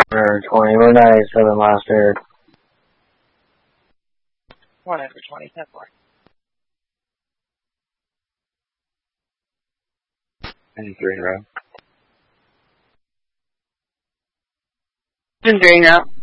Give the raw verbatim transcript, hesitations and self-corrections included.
For twenty, we're ninety-seven last aired. One over twenty, ten four. ninety-three in a row. In three now.